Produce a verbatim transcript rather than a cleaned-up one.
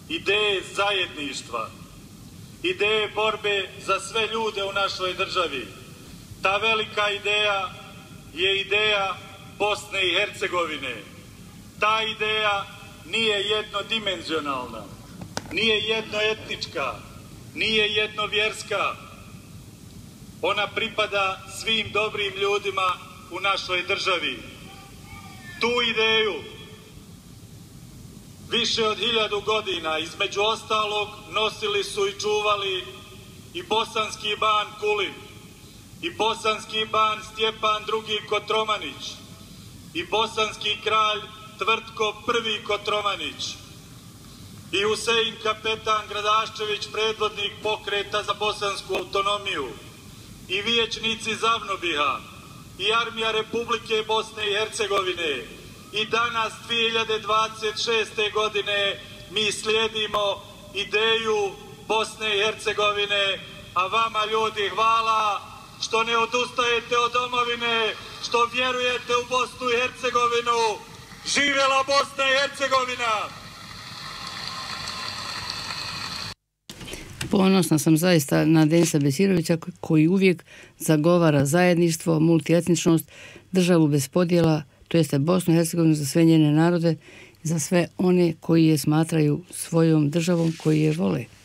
ideje zajedništva, ideje borbe za sve ljude u našoj državi. Ta velika ideja je ideja Bosne i Hercegovine. Ta ideja nije jednodimenzionalna, nije jednoetnička, nije jednovjerska. Ona pripada svim dobrim ljudima u našoj državi. Tu ideju više od hiljadu godina, između ostalog, nosili su i čuvali i bosanski ban Kulin, i bosanski ban Stjepan drugi Kotromanić, i bosanski kralj Tvrtko prvi Kotromanić, i Husein kapetan Gradaščević, predvodnik pokreta za bosansku autonomiju, i vijećnici Zavnobiha, i armija Republike Bosne i Hercegovine. I danas, dvije hiljade dvadeset šeste. godine, mi slijedimo ideju Bosne i Hercegovine, a vama ljudi hvala što ne odustajete od domovine, što vjerujete u Bosnu i Hercegovinu. Živjela Bosna i Hercegovina! Ponosna sam zaista na Denisa Besirovića koji uvijek zagovara zajedništvo, multietničnost, državu bez podjela, to jeste Bosnu i Hercegovinu za sve njene narode, za sve one koji je smatraju svojom državom, koji je vole.